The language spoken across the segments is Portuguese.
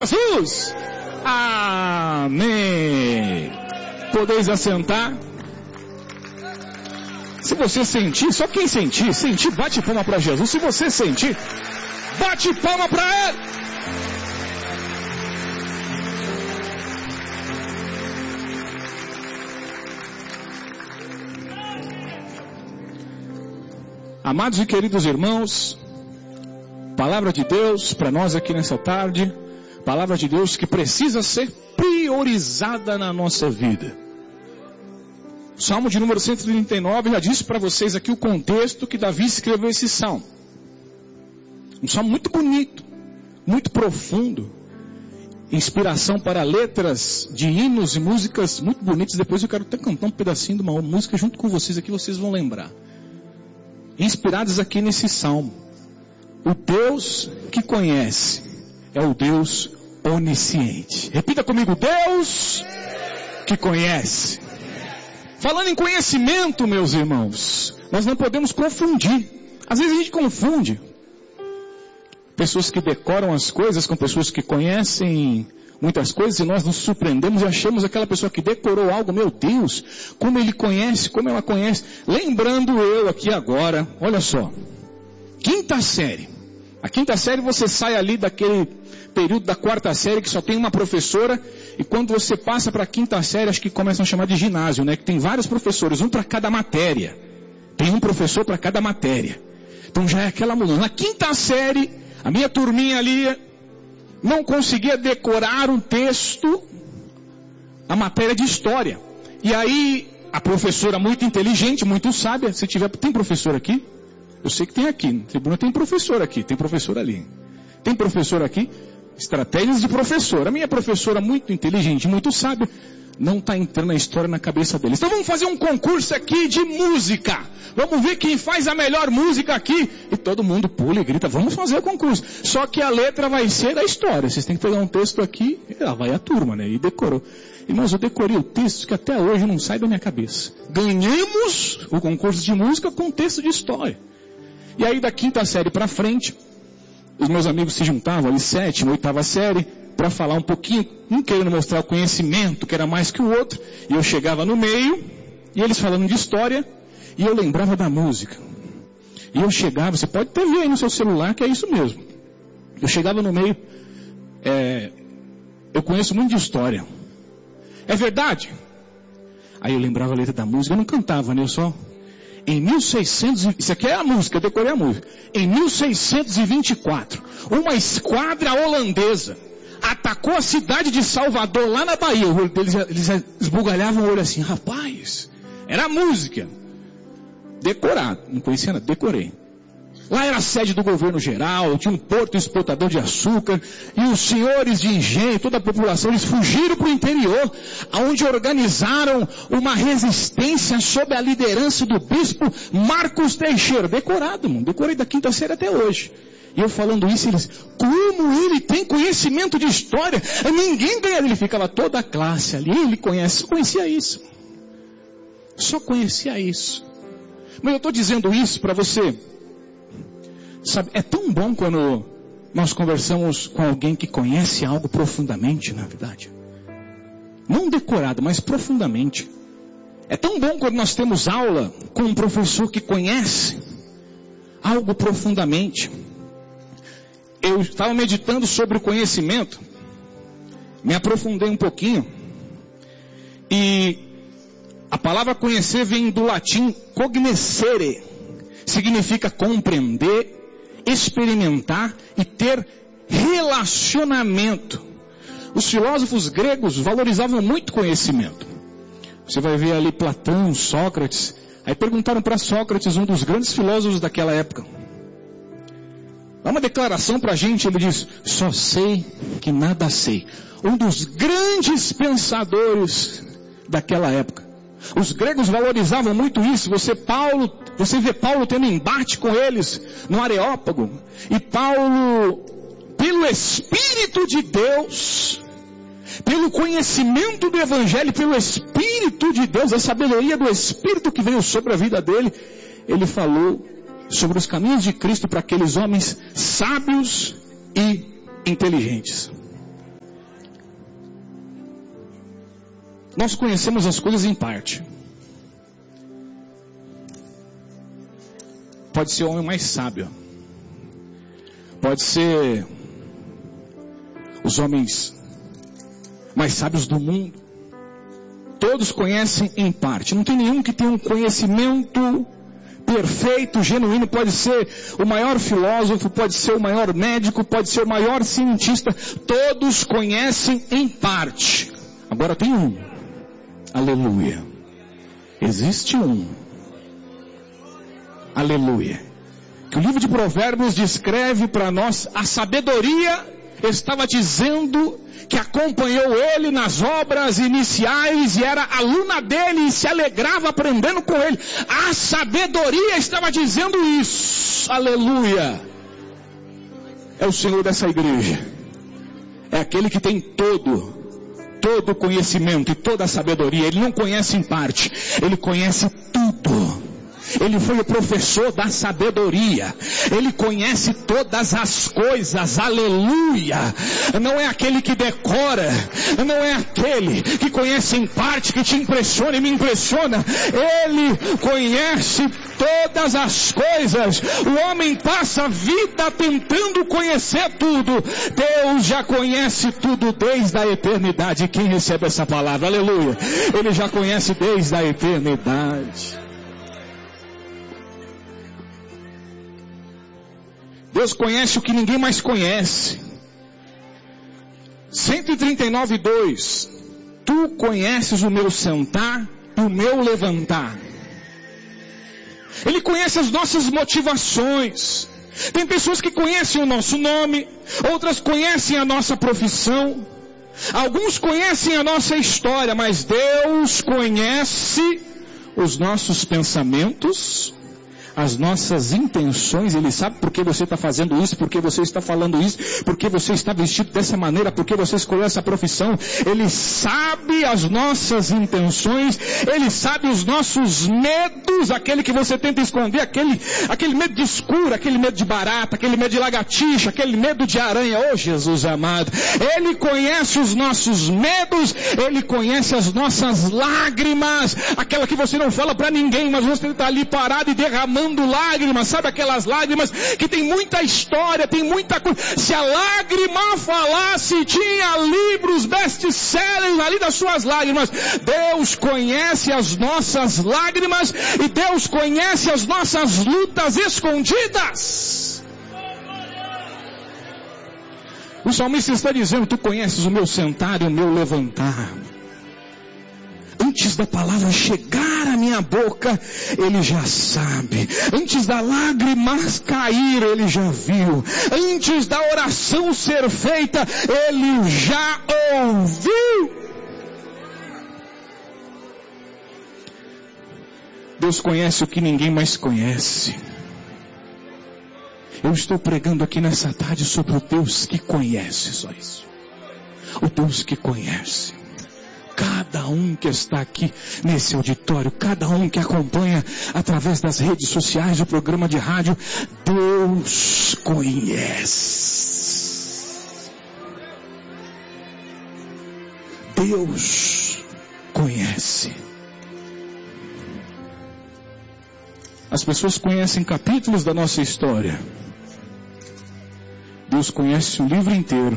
Jesus. Amém. Podeis assentar. Se você sentir, só quem sentir, bate palma para Jesus. Se você sentir, bate palma para Ele. Amados e queridos irmãos, palavra de Deus para nós aqui nessa tarde, palavra de Deus que precisa ser priorizada na nossa vida. Salmo de número 139, já disse para vocês aqui o contexto que Davi escreveu esse salmo. Um salmo muito bonito, muito profundo, inspiração para letras de hinos e músicas muito bonitas. Depois eu quero até cantar um pedacinho de uma música junto com vocês aqui, vocês vão lembrar. Inspirados aqui nesse salmo. O Deus que conhece é o Deus onisciente. Repita comigo, Deus que conhece. Falando em conhecimento, meus irmãos, nós não podemos confundir. Às vezes a gente confunde pessoas que decoram as coisas com pessoas que conhecem muitas coisas, e nós nos surpreendemos e achamos aquela pessoa que decorou algo, meu Deus, como ele conhece, como ela conhece. Lembrando eu aqui agora, olha só, quinta série. A quinta série você sai ali daquele período da quarta série que só tem uma professora, e quando você passa para a quinta série, acho que começam a chamar de ginásio, né? Que tem vários professores, um para cada matéria. Tem um professor para cada matéria. Então já é aquela mudança. Na quinta série, a minha turminha ali não conseguia decorar um texto, a matéria de história. E aí, a professora muito inteligente, muito sábia, se tiver, tem professor aqui? Eu sei que tem aqui, na tribuna tem professor aqui, tem professor ali. Tem professor aqui? Estratégias de professor. A minha professora muito inteligente, muito sábia, não está entrando a história na cabeça deles. Então vamos fazer um concurso aqui de música. Vamos ver quem faz a melhor música aqui. E todo mundo pula e grita, vamos fazer o concurso. Só que a letra vai ser da história. Vocês têm que pegar um texto aqui, lá vai a turma, né? E decorou. Irmãos, eu decorei o texto que até hoje não sai da minha cabeça. Ganhamos o concurso de música com texto de história. E aí da quinta série para frente, os meus amigos se juntavam ali, sétima, oitava série, para falar um pouquinho, um querendo mostrar o conhecimento, que era mais que o outro, e eu chegava no meio, e eles falando de história, e eu lembrava da música. E eu chegava, você pode até ver aí no seu celular que é isso mesmo. Eu chegava no meio, eu conheço muito de história. É verdade? Aí eu lembrava a letra da música, eu não cantava, né? Eu só... Em 1600, isso aqui é a música, eu decorei a música. Em 1624, uma esquadra holandesa atacou a cidade de Salvador, lá na Bahia. Eles esbugalhavam o olho assim, rapaz, era a música. Decorado, não conhecia nada, decorei. Lá era a sede do governo geral, tinha um porto exportador de açúcar, e os senhores de engenho, toda a população, eles fugiram para o interior, onde organizaram uma resistência sob a liderança do bispo Marcos Teixeira. Decorado, mano, decorei da quinta série até hoje. E eu falando isso, eles, como ele tem conhecimento de história? Ninguém ganha, ele ficava toda a classe ali, ele conhecia isso. Só conhecia isso. Mas eu estou dizendo isso para você. Sabe, é tão bom quando nós conversamos com alguém que conhece algo profundamente, na verdade. Não decorado, mas profundamente. É tão bom quando nós temos aula com um professor que conhece algo profundamente. Eu estava meditando sobre o conhecimento, me aprofundei um pouquinho, e a palavra conhecer vem do latim cognoscere, significa compreender, experimentar e ter relacionamento. Os filósofos gregos valorizavam muito conhecimento. Você vai ver ali Platão, Sócrates. Aí perguntaram para Sócrates, um dos grandes filósofos daquela época. Dá uma declaração para a gente, ele diz, só sei que nada sei. Um dos grandes pensadores daquela época. Os gregos valorizavam muito isso. Você vê Paulo tendo embate com eles no Areópago. E Paulo, pelo Espírito de Deus, pelo conhecimento do Evangelho, pelo Espírito de Deus, a sabedoria do Espírito que veio sobre a vida dele, ele falou sobre os caminhos de Cristo para aqueles homens sábios e inteligentes. Nós conhecemos as coisas em parte. Pode ser o homem mais sábio. Pode ser os homens mais sábios do mundo. Todos conhecem em parte. Não tem nenhum que tenha um conhecimento perfeito, genuíno. Pode ser o maior filósofo, pode ser o maior médico, pode ser o maior cientista. Todos conhecem em parte. Agora tem um. Aleluia. Existe um. Aleluia. Que o livro de Provérbios descreve para nós a sabedoria. Estava dizendo que acompanhou ele nas obras iniciais e era aluna dele e se alegrava aprendendo com ele. A sabedoria estava dizendo isso. Aleluia. É o Senhor dessa igreja. É aquele que tem todo conhecimento e toda a sabedoria. Ele não conhece em parte, ele conhece tudo. Ele foi o professor da sabedoria. Ele conhece todas as coisas. Aleluia. Não é aquele que decora. Não é aquele que conhece em parte, que te impressiona e me impressiona. Ele conhece todas as coisas. O homem passa a vida tentando conhecer tudo. Deus já conhece tudo desde a eternidade. Quem recebe essa palavra? Aleluia. Ele já conhece desde a eternidade. Deus conhece o que ninguém mais conhece. 139:2. Tu conheces o meu sentar e o meu levantar. Ele conhece as nossas motivações. Tem pessoas que conhecem o nosso nome, outras conhecem a nossa profissão, alguns conhecem a nossa história, mas Deus conhece os nossos pensamentos, as nossas intenções. Ele sabe por que você está fazendo isso, por que você está falando isso, por que você está vestido dessa maneira, por que você escolheu essa profissão. Ele sabe as nossas intenções, Ele sabe os nossos medos, aquele que você tenta esconder, aquele medo de escuro, aquele medo de barata, aquele medo de lagartixa, aquele medo de aranha. Oh, Jesus amado, Ele conhece os nossos medos, Ele conhece as nossas lágrimas, aquela que você não fala para ninguém, mas você está ali parado e derramando lágrimas. Sabe aquelas lágrimas que tem muita história, tem muita coisa. Se a lágrima falasse, tinha livros best-sellers ali das suas lágrimas. Deus conhece as nossas lágrimas e Deus conhece as nossas lutas escondidas. O salmista está dizendo: tu conheces o meu sentar e o meu levantar. Antes da palavra chegar à minha boca, Ele já sabe. Antes da lágrima cair, Ele já viu. Antes da oração ser feita, Ele já ouviu. Deus conhece o que ninguém mais conhece. Eu estou pregando aqui nessa tarde sobre o Deus que conhece, só isso. O Deus que conhece. Cada um que está aqui nesse auditório, cada um que acompanha através das redes sociais, o programa de rádio, Deus conhece. Deus conhece. As pessoas conhecem capítulos da nossa história. Deus conhece o livro inteiro.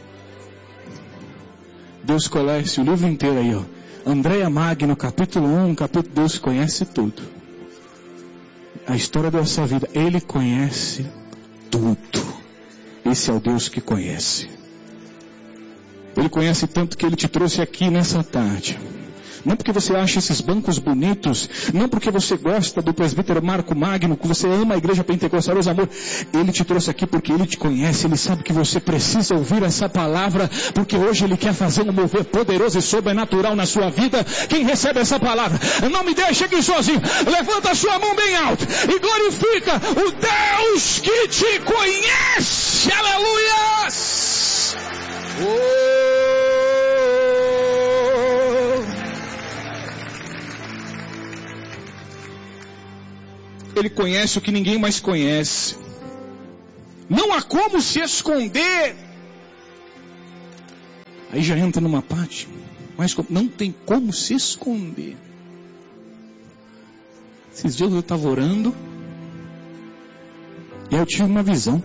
Deus conhece o livro inteiro aí, ó. Andréia Magno, capítulo 1, capítulo 2, conhece tudo. A história da sua vida, Ele conhece tudo. Esse é o Deus que conhece. Ele conhece tanto que Ele te trouxe aqui nessa tarde. Não porque você acha esses bancos bonitos, não porque você gosta do presbítero Marco Magno, que você ama a igreja pentecostal, os amor. Ele te trouxe aqui porque Ele te conhece, Ele sabe que você precisa ouvir essa palavra, porque hoje Ele quer fazer um mover poderoso e sobrenatural na sua vida. Quem recebe essa palavra, não me deixe aqui sozinho, levanta a sua mão bem alto e glorifica o Deus que te conhece. Aleluia! Ele conhece o que ninguém mais conhece. Não há como se esconder. Aí já entra numa parte. Mas não tem como se esconder. Esses dias eu estava orando e eu tive uma visão.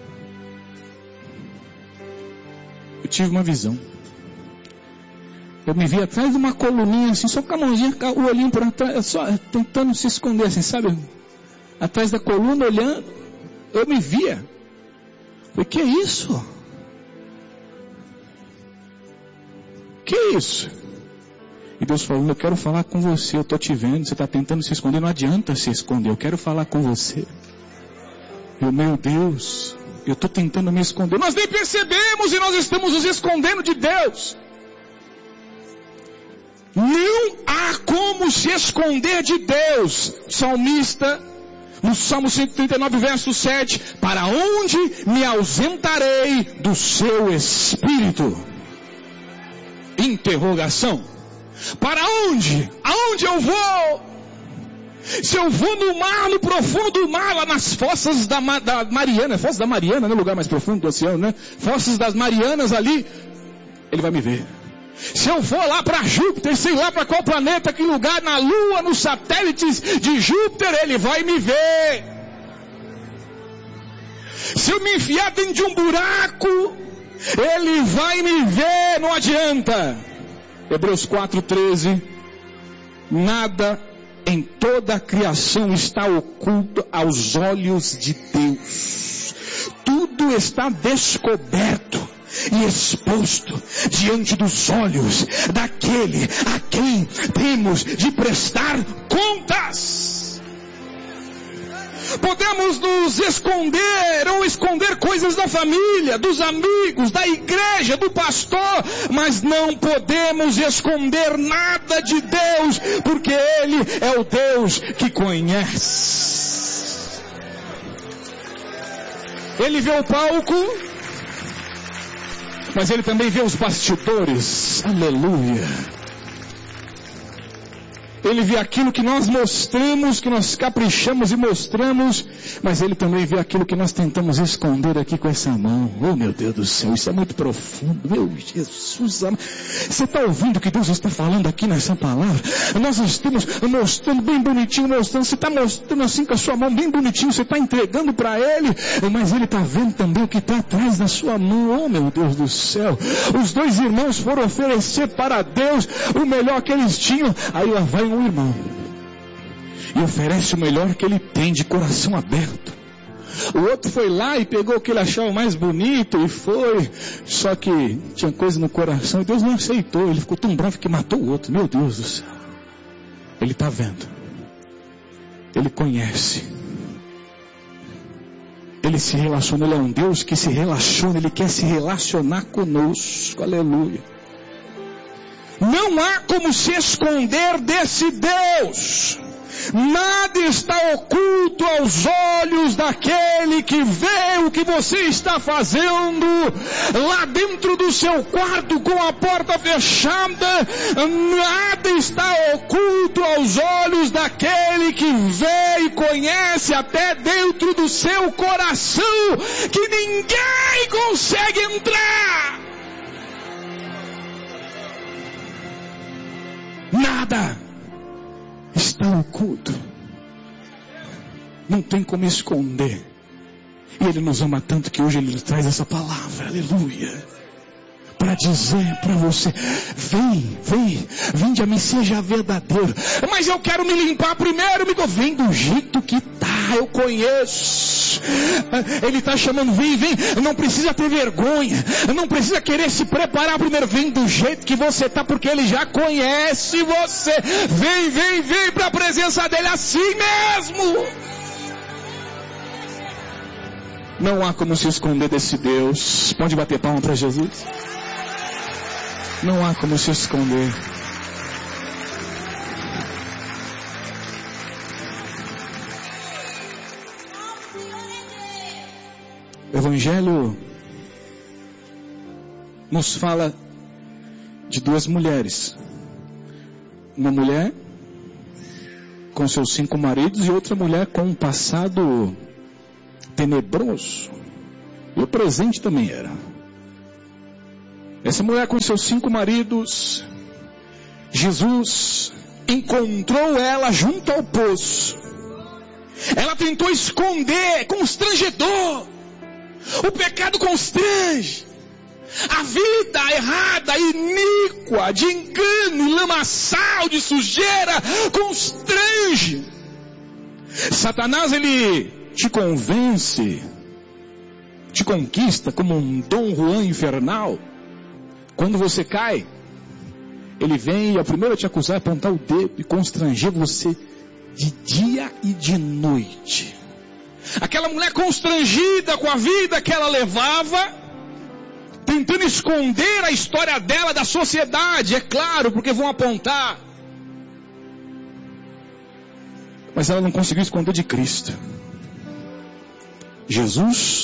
Eu me vi atrás de uma coluninha assim, só com a mãozinha, o olhinho por atrás, só tentando se esconder assim, sabe? Atrás da coluna, olhando, eu me via. Falei, que é isso? Que é isso? E Deus falou, eu quero falar com você, eu estou te vendo, você está tentando se esconder, não adianta se esconder, eu quero falar com você. Meu Deus, eu estou tentando me esconder. Nós nem percebemos e nós estamos nos escondendo de Deus. Não há como se esconder de Deus. Salmista, no Salmo 139, verso 7, para onde me ausentarei do seu Espírito? Interrogação. Para onde? Aonde eu vou? Se eu vou no mar, no profundo do mar, lá nas fossas da Mariana, fossas da Mariana, no lugar mais profundo do oceano, né? Fossas das Marianas ali, Ele vai me ver. Se eu for lá para Júpiter, sei lá para qual planeta, que lugar, na Lua, nos satélites de Júpiter, Ele vai me ver. Se eu me enfiar dentro de um buraco, Ele vai me ver, não adianta. Hebreus 4:13, nada em toda a criação está oculto aos olhos de Deus. Tudo está descoberto e exposto diante dos olhos daquele a quem temos de prestar contas. Podemos nos esconder ou esconder coisas da família, dos amigos, da igreja, do pastor, mas não podemos esconder nada de Deus, porque Ele é o Deus que conhece. Ele vê o palco, mas Ele também vê os bastidores. Aleluia. Ele vê aquilo que nós mostramos, que nós caprichamos e mostramos, mas Ele também vê aquilo que nós tentamos esconder aqui com essa mão. Oh, meu Deus do céu, isso é muito profundo. Meu Jesus, você está ouvindo o que Deus está falando aqui nessa palavra? Nós estamos mostrando bem bonitinho, mostrando, você está mostrando assim com a sua mão bem bonitinho, você está entregando para Ele, mas Ele está vendo também o que está atrás da sua mão. Oh, meu Deus do céu, os dois irmãos foram oferecer para Deus o melhor que eles tinham. Aí lá vai um irmão e oferece o melhor que ele tem, de coração aberto. O outro foi lá e pegou o que ele achava mais bonito e foi, só que tinha coisa no coração e Deus não aceitou. Ele ficou tão bravo que matou o outro. Meu Deus do céu. Ele está vendo, Ele conhece, Ele se relaciona. Ele é um Deus que se relaciona, Ele quer se relacionar conosco. Aleluia. Não há como se esconder desse Deus. Nada está oculto aos olhos daquele que vê o que você está fazendo lá dentro do seu quarto com a porta fechada. Nada está oculto aos olhos daquele que vê e conhece até dentro do seu coração, que ninguém consegue entrar. Nada está oculto. Não tem como esconder. E Ele nos ama tanto que hoje Ele nos traz essa palavra. Aleluia. Para dizer para você, vinde a mim, seja verdadeiro. Mas eu quero me limpar primeiro. Vem do jeito que tá, eu conheço. Ele está chamando, vem, não precisa ter vergonha, não precisa querer se preparar primeiro. Vem do jeito que você tá, porque Ele já conhece você. Vem para a presença dEle assim mesmo. Não há como se esconder desse Deus. Pode bater palma para Jesus. Não há como se esconder. O Evangelho nos fala de duas mulheres. Uma mulher com seus 5 maridos e outra mulher com um passado tenebroso. E o presente também era. Essa mulher com seus 5 maridos Jesus encontrou ela junto ao poço. Ela tentou esconder, constrangedor. O pecado constrange. A vida errada, iníqua, de engano, lamaçal, de sujeira, constrange. Satanás, ele te convence, te conquista como um Dom Juan infernal. Quando você cai, ele vem e é o primeiro a te acusar, apontar o dedo e constranger você de dia e de noite. Aquela mulher constrangida com a vida que ela levava, tentando esconder a história dela da sociedade, é claro, porque vão apontar. Mas ela não conseguiu esconder de Cristo. Jesus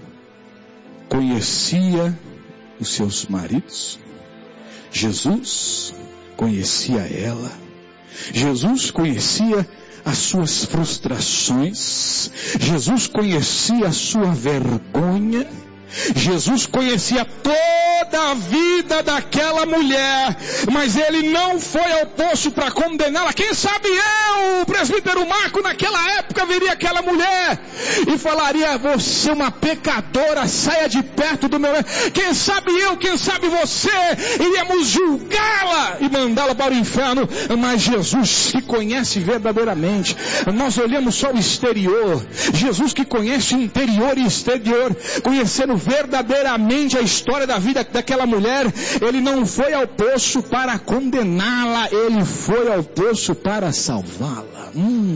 conhecia os seus maridos. Jesus conhecia ela. Jesus conhecia as suas frustrações. Jesus conhecia a sua vergonha. Jesus conhecia toda a vida daquela mulher, mas ele não foi ao poço para condená-la. Quem sabe eu, o presbítero Marco, naquela época veria aquela mulher e falaria: você é uma pecadora, saia de perto do meu... Quem sabe eu, quem sabe você, iríamos julgá-la e mandá-la para o inferno. Mas Jesus, que conhece verdadeiramente, nós olhamos só o exterior. Jesus, que conhece o interior e exterior, conhecendo verdadeiramente a história da vida daquela mulher, ele não foi ao poço para condená-la, ele foi ao poço para salvá-la.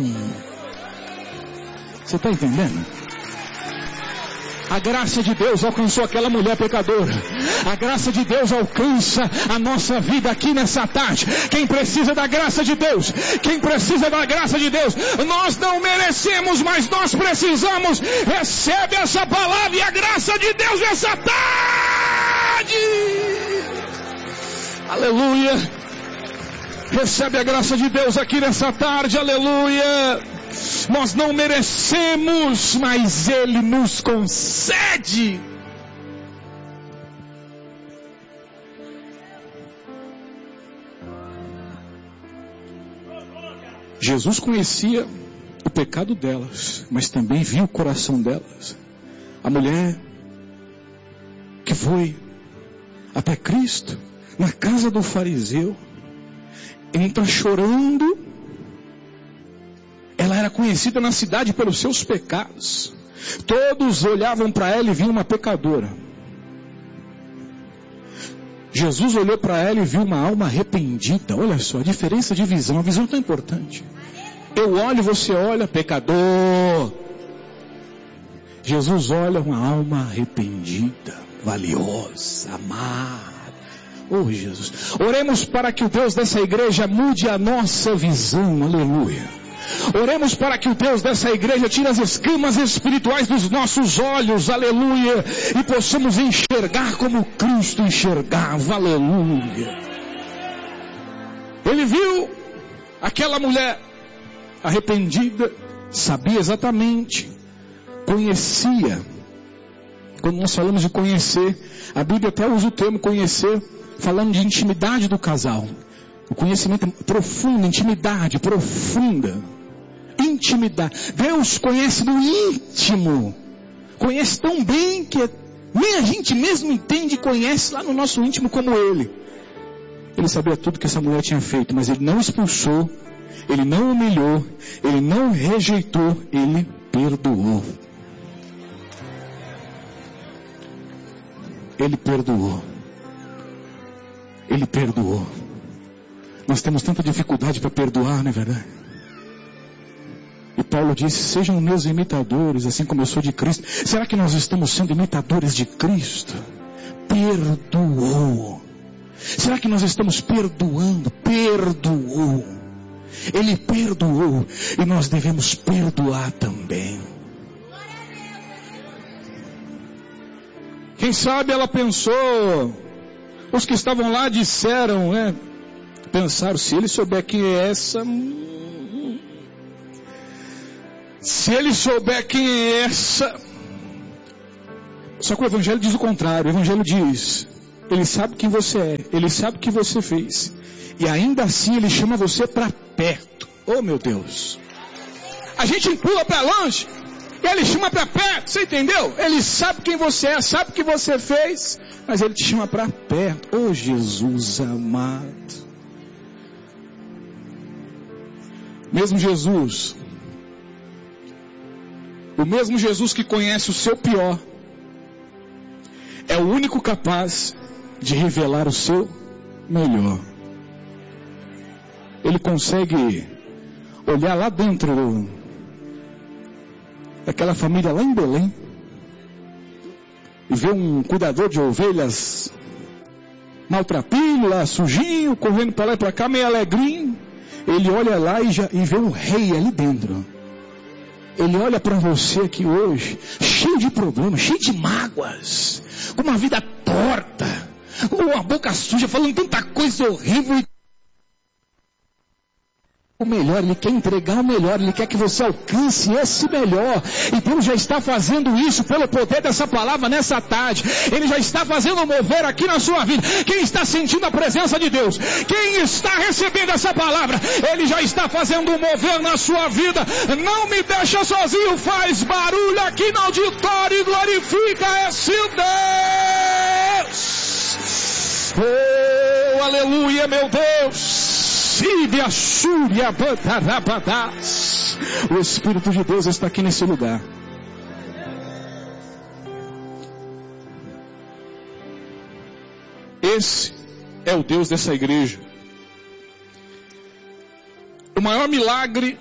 Você está entendendo? A graça de Deus alcançou aquela mulher pecadora. A graça de Deus alcança a nossa vida aqui nessa tarde. Quem precisa da graça de Deus? Quem precisa da graça de Deus? Nós não merecemos, mas nós precisamos. Recebe essa palavra e a graça de Deus nessa tarde. Aleluia. Recebe a graça de Deus aqui nessa tarde. Aleluia. Nós não merecemos, mas Ele nos concede. Jesus conhecia o pecado delas, mas também viu o coração delas. A mulher que foi até Cristo, na casa do fariseu, entra chorando. Ela era conhecida na cidade pelos seus pecados. Todos olhavam para ela e viam uma pecadora. Jesus olhou para ela e viu uma alma arrependida. Olha só, a diferença de visão. A visão é tão importante. Eu olho, você olha, pecador. Jesus olha uma alma arrependida, valiosa, amada. Oh Jesus. Oremos para que o Deus dessa igreja mude a nossa visão. Aleluia. Oremos para que o Deus dessa igreja tire as escamas espirituais dos nossos olhos, aleluia, e possamos enxergar como Cristo enxergava, aleluia. Ele viu aquela mulher arrependida, sabia exatamente, conhecia. Quando nós falamos de conhecer, a Bíblia até usa o termo conhecer, falando de intimidade do casal. O conhecimento profundo, intimidade profunda. Intimidade. Deus conhece no íntimo. Conhece tão bem que nem a gente mesmo entende e conhece lá no nosso íntimo como Ele. Ele sabia tudo que essa mulher tinha feito, mas Ele não expulsou, Ele não humilhou, Ele não rejeitou, Ele perdoou. Ele perdoou. Ele perdoou. Nós temos tanta dificuldade para perdoar, não é verdade? E Paulo disse: sejam meus imitadores, assim como eu sou de Cristo. Será que nós estamos sendo imitadores de Cristo? Perdoou. Será que nós estamos perdoando? Perdoou. Ele perdoou e nós devemos perdoar também. Quem sabe ela pensou, os que estavam lá disseram, né? Pensaram, se ele souber quem é essa... Se ele souber quem é essa... Só que o Evangelho diz o contrário. O Evangelho diz Ele sabe quem você é. Ele sabe o que você fez. E ainda assim Ele chama você para perto. Oh meu Deus. A gente pula para longe. E Ele chama para perto. Você entendeu? Ele sabe quem você é. Sabe o que você fez. Mas Ele te chama para perto. Oh Jesus amado. Mesmo Jesus. O mesmo Jesus que conhece o seu pior. É o único capaz de revelar o seu melhor. Ele consegue olhar lá dentro daquela família lá em Belém e ver um cuidador de ovelhas maltrapilho lá, sujinho, correndo para lá e para cá, meio alegrinho. Ele olha lá e vê um rei ali dentro. Ele olha para você aqui hoje, cheio de problemas, cheio de mágoas, com uma vida torta, com uma boca suja, falando tanta coisa horrível. O melhor, Ele quer entregar o melhor, Ele quer que você alcance esse melhor. E Deus já está fazendo isso pelo poder dessa palavra nessa tarde. Ele já está fazendo mover aqui na sua vida. Quem está sentindo a presença de Deus, quem está recebendo essa palavra, Ele já está fazendo mover na sua vida. Não me deixa sozinho, faz barulho aqui no auditório e glorifica esse Deus. Oh, aleluia, meu Deus. O Espírito de Deus está aqui nesse lugar. Esse é o Deus dessa igreja. O maior milagre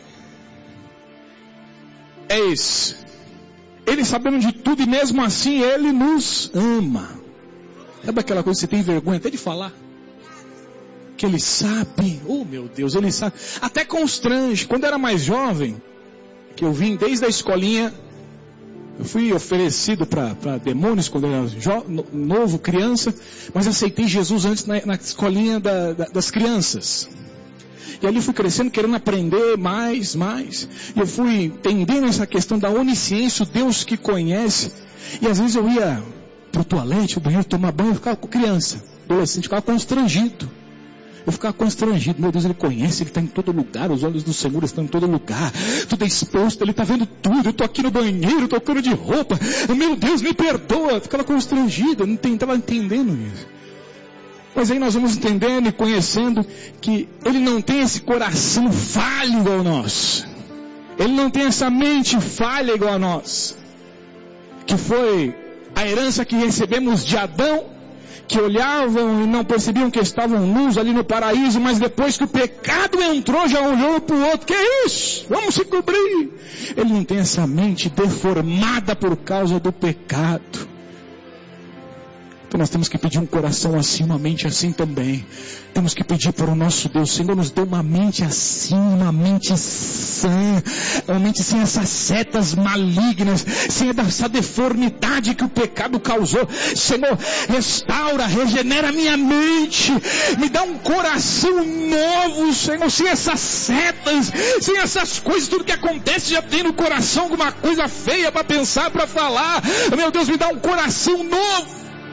é esse. Ele sabendo de tudo e mesmo assim Ele nos ama. Sabe aquela coisa que você tem vergonha até de falar? Que Ele sabe, oh meu Deus, Ele sabe, até constrange. Quando eu era mais jovem, que eu vim desde a escolinha, eu fui oferecido para demônios quando eu era novo, criança, mas aceitei Jesus antes na escolinha das crianças. E ali fui crescendo, querendo aprender mais, e eu fui entendendo essa questão da onisciência, o Deus que conhece, e às vezes eu ia pro toalete, o banheiro, tomar banho, eu ficava com criança, adolescente, ficava constrangido. Eu ficava constrangido. Meu Deus, Ele conhece, Ele está em todo lugar. Os olhos do Senhor estão em todo lugar. Tudo é exposto, Ele está vendo tudo. Eu estou aqui no banheiro, trocando de roupa. Meu Deus, me perdoa. Eu ficava constrangido, eu não estava entendendo isso. Mas aí nós vamos entendendo e conhecendo que Ele não tem esse coração falho igual a nós. Ele não tem essa mente falha igual a nós. Que foi a herança que recebemos de Adão, que olhavam e não percebiam que estavam nus ali no paraíso, mas depois que o pecado entrou, já olhou para o outro. Que é isso? Vamos se cobrir. Ele não tem essa mente deformada por causa do pecado. Então nós temos que pedir um coração assim, uma mente assim também. Temos que pedir para o nosso Deus: Senhor, nos dê uma mente assim, uma mente sã, uma mente sem essas setas malignas, sem essa deformidade que o pecado causou. Senhor, restaura, regenera minha mente, me dá um coração novo, Senhor, sem essas setas, sem essas coisas, tudo que acontece já tem no coração alguma coisa feia para pensar, para falar. Meu Deus, me dá um coração novo.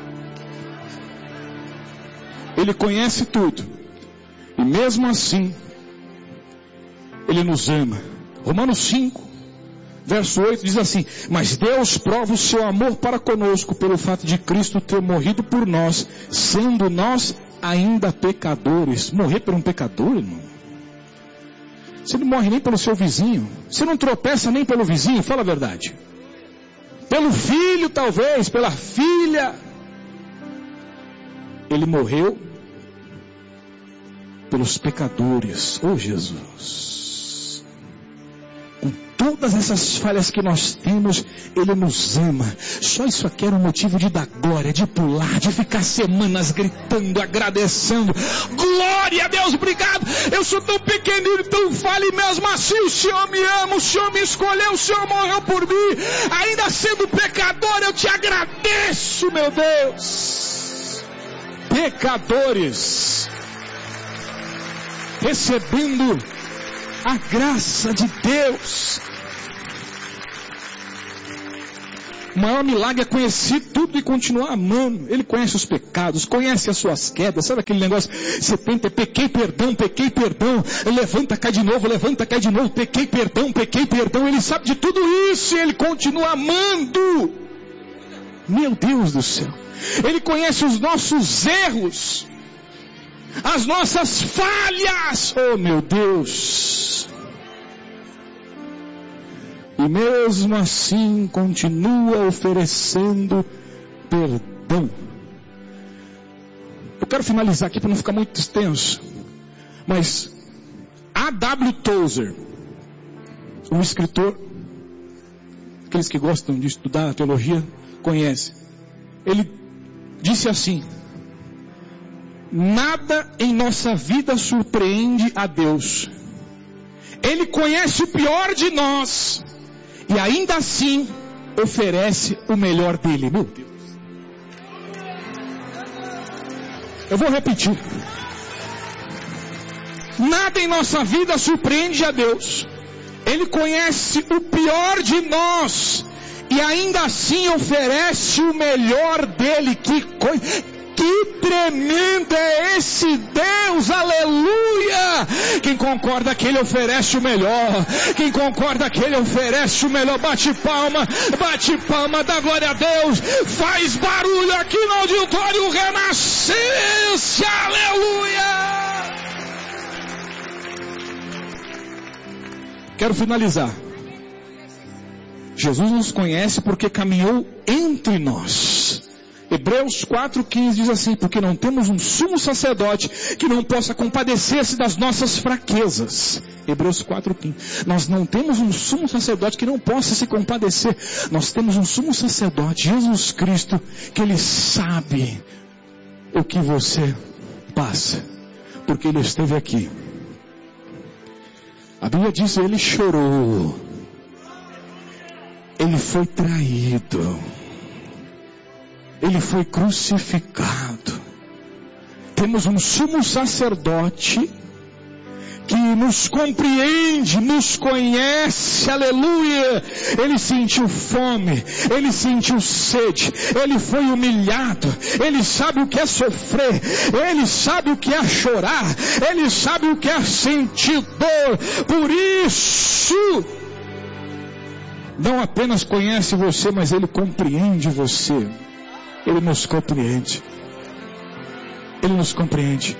Ele conhece tudo. E mesmo assim, Ele nos ama. Romanos 5, verso 8 diz assim: mas Deus prova o seu amor para conosco pelo fato de Cristo ter morrido por nós, sendo nós ainda pecadores. Morrer por um pecador, irmão? Você não morre nem pelo seu vizinho. Você não tropeça nem pelo vizinho, fala a verdade. Pelo filho talvez, pela filha. Ele morreu pelos pecadores. Oh Jesus, com todas essas falhas que nós temos, Ele nos ama. Só isso aqui era um motivo de dar glória, de pular, de ficar semanas gritando, agradecendo. Glória a Deus, obrigado. Eu sou tão pequenino, tão falho, e mesmo assim o Senhor me ama, o Senhor me escolheu, o Senhor morreu por mim. Ainda sendo pecador, eu te agradeço, meu Deus. Pecadores, recebendo a graça de Deus. O maior milagre é conhecer tudo e continuar amando. Ele conhece os pecados, conhece as suas quedas. Sabe aquele negócio? Você tenta, pequei, perdão. Levanta, cai de novo, pequei, perdão. Ele sabe de tudo isso e ele continua amando. Meu Deus do céu. Ele conhece os nossos erros, as nossas falhas. Oh meu Deus. E mesmo assim continua oferecendo perdão. Eu quero finalizar aqui para não ficar muito extenso. Mas A.W. Tozer, um escritor, aqueles que gostam de estudar teologia, conhecem. Ele disse assim: nada em nossa vida surpreende a Deus. Ele conhece o pior de nós e ainda assim oferece o melhor dele. Meu Deus. Eu vou repetir. Nada em nossa vida surpreende a Deus. Ele conhece o pior de nós e ainda assim oferece o melhor dele. Que coisa! Que tremendo é esse Deus, aleluia! Quem concorda que Ele oferece o melhor, quem concorda que Ele oferece o melhor, bate palma, dá glória a Deus, faz barulho aqui no auditório Renascença, aleluia! Quero finalizar. Jesus nos conhece porque caminhou entre nós. Hebreus 4,15 diz assim: porque não temos um sumo sacerdote que não possa compadecer-se das nossas fraquezas. Hebreus 4,15. Nós não temos um sumo sacerdote que não possa se compadecer. Nós temos um sumo sacerdote, Jesus Cristo, que Ele sabe o que você passa, porque Ele esteve aqui. A Bíblia diz: Ele chorou, Ele foi traído, Ele foi crucificado. Temos um sumo sacerdote que nos compreende, nos conhece, aleluia. Ele sentiu fome, ele sentiu sede, ele foi humilhado, ele sabe o que é sofrer, ele sabe o que é chorar, ele sabe o que é sentir dor. Por isso, não apenas conhece você, mas Ele compreende você. Ele nos compreende. Ele nos compreende.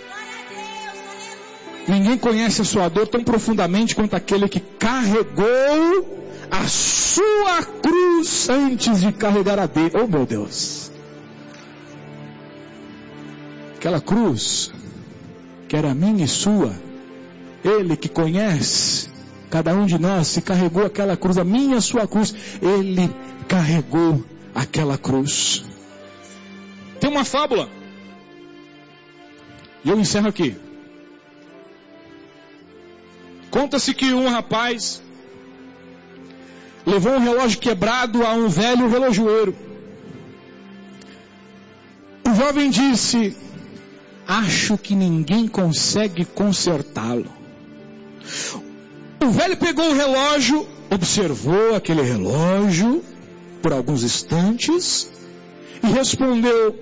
Ninguém conhece a sua dor tão profundamente quanto aquele que carregou a sua cruz antes de carregar a dele. Oh meu Deus! Aquela cruz que era minha e sua, Ele que conhece cada um de nós, se carregou aquela cruz, a minha e a sua cruz, Ele carregou aquela cruz. Tem uma fábula, e eu encerro aqui. Conta-se que um rapaz levou um relógio quebrado a um velho relojoeiro. O jovem disse: acho que ninguém consegue consertá-lo. O velho pegou o relógio, observou aquele relógio por alguns instantes e respondeu: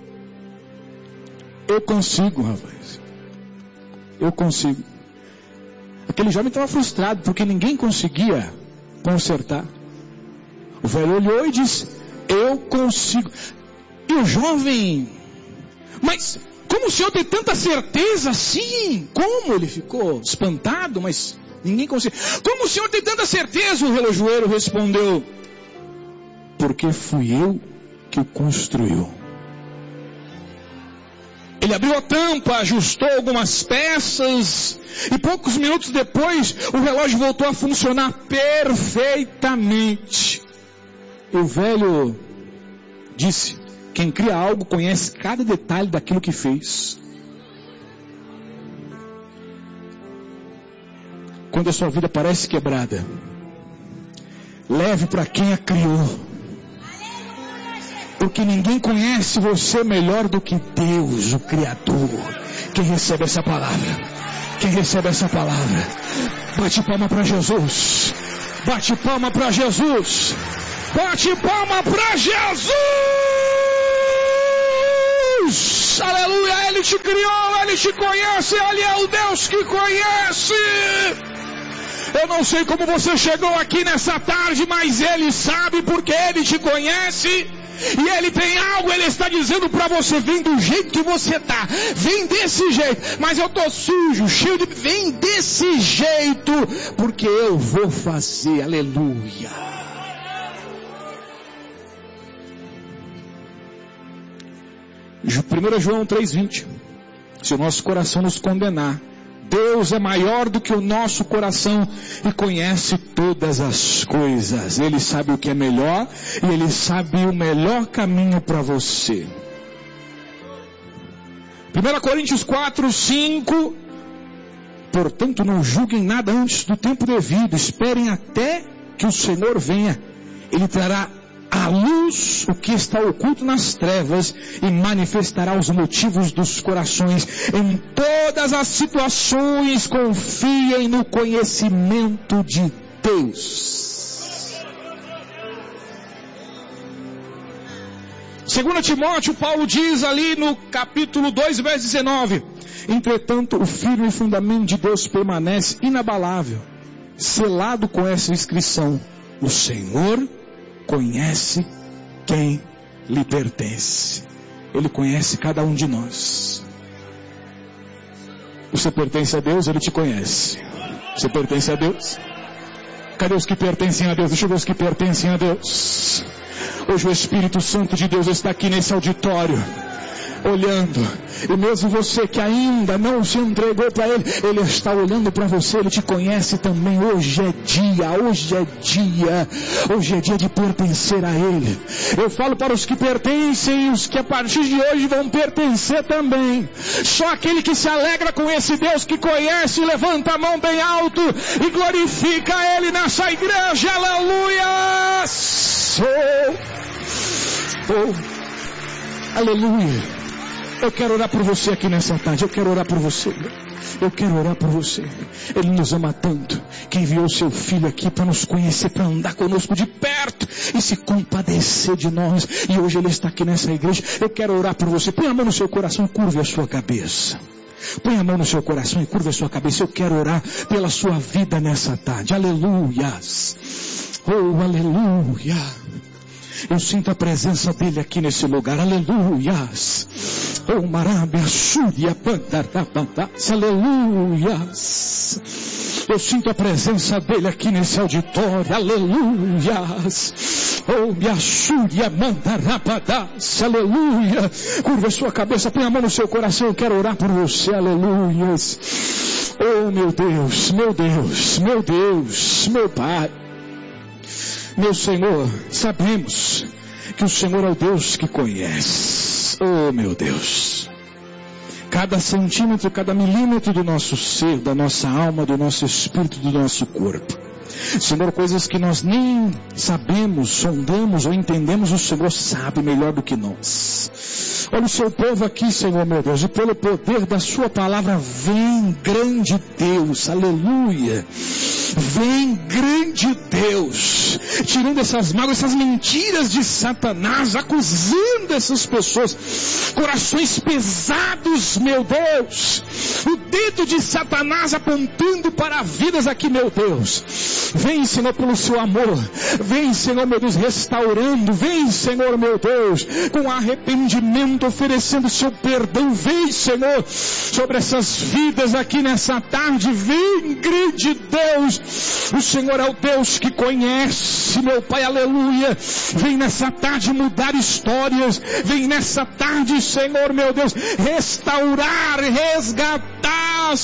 eu consigo, rapaz. Eu consigo. Aquele jovem estava frustrado porque ninguém conseguia consertar. O velho olhou e disse: eu consigo. E o jovem: mas como o senhor tem tanta certeza assim? Como? Ele ficou espantado, mas ninguém conseguiu. Como o senhor tem tanta certeza? O relojoeiro respondeu: porque fui eu que o construiu. Ele abriu a tampa, ajustou algumas peças e poucos minutos depois o relógio voltou a funcionar perfeitamente. E o velho disse: quem cria algo conhece cada detalhe daquilo que fez. Quando a sua vida parece quebrada, leve para quem a criou. Porque ninguém conhece você melhor do que Deus, o Criador. Quem recebe essa palavra? Quem recebe essa palavra? Bate palma para Jesus. Bate palma para Jesus. Bate palma para Jesus. Aleluia, Ele te criou, Ele te conhece, Ele é o Deus que conhece. Eu não sei como você chegou aqui nessa tarde, mas Ele sabe, porque Ele te conhece. E Ele tem algo, Ele está dizendo para você: vem do jeito que você está, vem desse jeito. Mas eu estou sujo, cheio de... Vem desse jeito, porque eu vou fazer. Aleluia. 1 João 3,20. Se o nosso coração nos condenar, Deus é maior do que o nosso coração e conhece todas as coisas. Ele sabe o que é melhor e Ele sabe o melhor caminho para você. 1 Coríntios 4:5. Portanto, não julguem nada antes do tempo devido. Esperem até que o Senhor venha. Ele trará à luz o que está oculto nas trevas e manifestará os motivos dos corações. Em todas as situações, confiem no conhecimento de Deus. 2 Timóteo, Paulo diz ali no capítulo 2, verso 19: entretanto, o firme fundamento de Deus permanece inabalável, selado com essa inscrição: o Senhor conhece quem lhe pertence. Ele conhece cada um de nós. Você pertence a Deus, Ele te conhece. Você pertence a Deus? Cadê os que pertencem a Deus? Deixa eu ver os que pertencem a Deus. Hoje o Espírito Santo de Deus está aqui nesse auditório, olhando, e mesmo você que ainda não se entregou para Ele, Ele está olhando para você, Ele te conhece também. Hoje é dia de pertencer a Ele. Eu falo para os que pertencem e os que a partir de hoje vão pertencer também. Só aquele que se alegra com esse Deus que conhece, levanta a mão bem alto e glorifica Ele nessa igreja. Aleluia! Aleluia! Eu quero orar por você aqui nessa tarde. Eu quero orar por você. Ele nos ama tanto que enviou seu Filho aqui para nos conhecer, para andar conosco de perto e se compadecer de nós. E hoje Ele está aqui nessa igreja. Eu quero orar por você. Põe a mão no seu coração e curve a sua cabeça. Põe a mão no seu coração e curve a sua cabeça. Eu quero orar pela sua vida nessa tarde. Aleluias. Oh, aleluia. Eu sinto a presença dEle aqui nesse lugar. Aleluias. Oh, Marabia, Súria, Pantarabandás. Aleluias. Eu sinto a presença dEle aqui nesse auditório. Aleluias. Oh, minha Súria, Mandarabandás. Aleluia. Curva a sua cabeça, põe a mão no seu coração. Eu quero orar por você. Aleluias. Oh, meu Deus, meu Deus, meu Deus, meu Pai. Meu Senhor, sabemos que o Senhor é o Deus que conhece. Oh, meu Deus. Cada centímetro, cada milímetro do nosso ser, da nossa alma, do nosso espírito, do nosso corpo. Senhor, coisas que nós nem sabemos, sondamos ou entendemos, o Senhor sabe melhor do que nós. Olha o seu povo aqui, Senhor, meu Deus, e pelo poder da sua palavra, vem grande Deus, aleluia. Vem grande Deus, tirando essas mágoas, essas mentiras de Satanás, acusando essas pessoas, corações pesados, meu Deus, o dedo de Satanás apontando para vidas aqui, meu Deus. Vem, Senhor, pelo seu amor, vem, Senhor, meu Deus, restaurando, vem, Senhor, meu Deus, com arrependimento, oferecendo seu perdão, vem, Senhor, sobre essas vidas aqui nessa tarde, vem, grande Deus. O Senhor é o Deus que conhece, meu Pai, aleluia. Vem nessa tarde mudar histórias, vem nessa tarde, Senhor, meu Deus, restaurar, resgatar,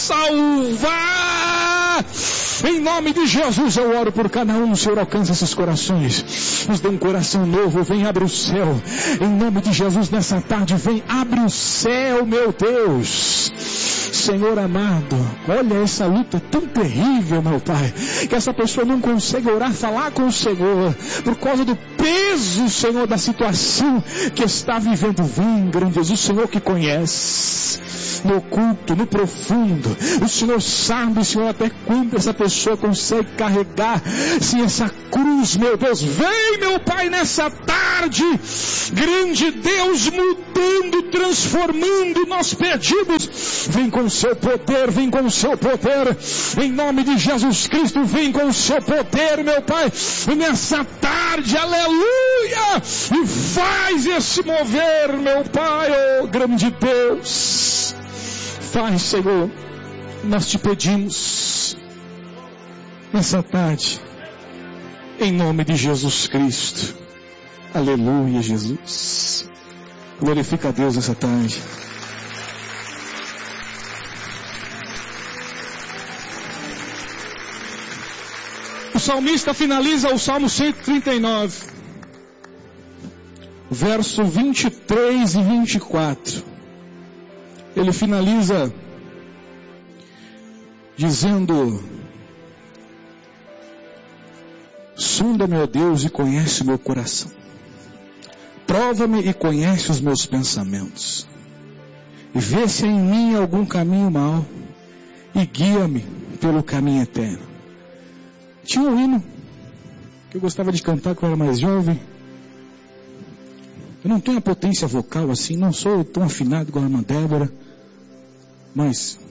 salvar. Em nome de Jesus eu oro por cada um. O Senhor alcança esses corações, nos dê um coração novo, vem, abre o céu. Em nome de Jesus nessa tarde, vem, abre o céu, meu Deus. Senhor amado, olha essa luta tão terrível, meu Pai, que essa pessoa não consegue orar, falar com o Senhor, por causa do peso, Senhor, da situação que está vivendo. Vem, grande Jesus, o Senhor que conhece. no oculto, no profundo. O Senhor sabe, Senhor, até quando essa pessoa consegue carregar, sim, essa cruz, meu Deus. Vem, meu Pai, nessa tarde, grande Deus, mudando, transformando, nós pedimos, vem com o seu poder, vem com o seu poder, em nome de Jesus Cristo, vem com o seu poder, meu Pai, nessa tarde, aleluia, e faz esse mover, meu Pai, oh grande Deus, faz, Senhor, nós te pedimos, nessa tarde, em nome de Jesus Cristo, aleluia, Jesus, glorifica a Deus essa tarde. O salmista finaliza o Salmo 139, verso 23 e 24. Ele finaliza dizendo: sonda-me, ó Deus, e conhece o meu coração. Prova-me e conhece os meus pensamentos. E vê se há em mim algum caminho mau, e guia-me pelo caminho eterno. Tinha um hino que eu gostava de cantar quando eu era mais jovem. Eu não tenho a potência vocal assim, não sou tão afinado igual a irmã Débora, mas